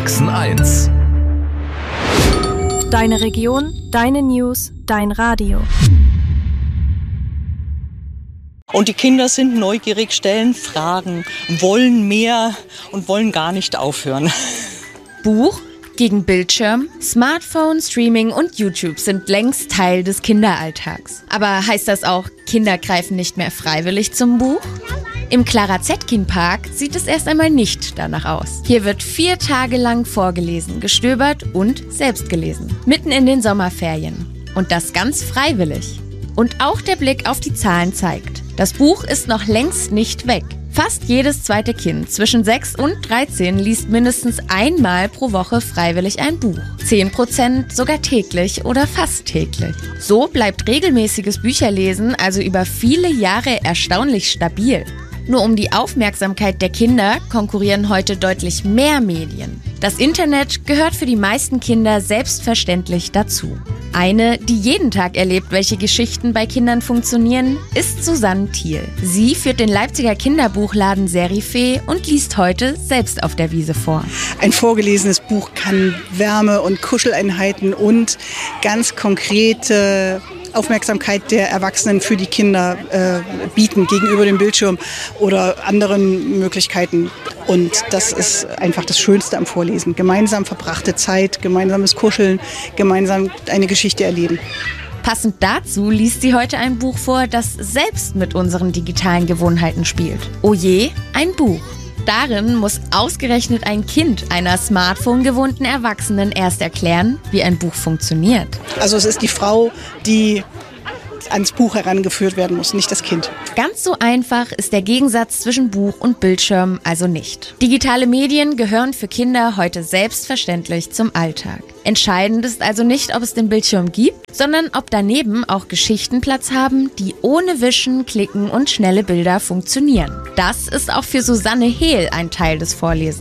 Sachsen 1. Deine Region, deine News, dein Radio. Und die Kinder sind neugierig, stellen Fragen, wollen mehr und wollen gar nicht aufhören. Buch gegen Bildschirm, Smartphone, Streaming und YouTube sind längst Teil des Kinderalltags. Aber heißt das auch, Kinder greifen nicht mehr freiwillig zum Buch? Im Clara-Zetkin-Park sieht es erst einmal nicht danach aus. Hier wird 4 Tage lang vorgelesen, gestöbert und selbst gelesen. Mitten in den Sommerferien. Und das ganz freiwillig. Und auch der Blick auf die Zahlen zeigt, das Buch ist noch längst nicht weg. Fast jedes zweite Kind zwischen 6 und 13 liest mindestens einmal pro Woche freiwillig ein Buch. 10% sogar täglich oder fast täglich. So bleibt regelmäßiges Bücherlesen also über viele Jahre erstaunlich stabil. Nur um die Aufmerksamkeit der Kinder konkurrieren heute deutlich mehr Medien. Das Internet gehört für die meisten Kinder selbstverständlich dazu. Eine, die jeden Tag erlebt, welche Geschichten bei Kindern funktionieren, ist Susanne Thiel. Sie führt den Leipziger Kinderbuchladen Serifee und liest heute selbst auf der Wiese vor. Ein vorgelesenes Buch kann Wärme- und Kuscheleinheiten und ganz konkrete Aufmerksamkeit der Erwachsenen für die Kinder bieten gegenüber dem Bildschirm oder anderen Möglichkeiten. Und das ist einfach das Schönste am Vorlesen. Gemeinsam verbrachte Zeit, gemeinsames Kuscheln, gemeinsam eine Geschichte erleben. Passend dazu liest sie heute ein Buch vor, das selbst mit unseren digitalen Gewohnheiten spielt. Oh je, ein Buch. Darin muss ausgerechnet ein Kind einer Smartphone-gewohnten Erwachsenen erst erklären, wie ein Buch funktioniert. Also es ist die Frau, die ans Buch herangeführt werden muss, nicht das Kind. Ganz so einfach ist der Gegensatz zwischen Buch und Bildschirm also nicht. Digitale Medien gehören für Kinder heute selbstverständlich zum Alltag. Entscheidend ist also nicht, ob es den Bildschirm gibt, sondern ob daneben auch Geschichten Platz haben, die ohne Wischen, Klicken und schnelle Bilder funktionieren. Das ist auch für Susanne Hehl ein Teil des Vorlesens.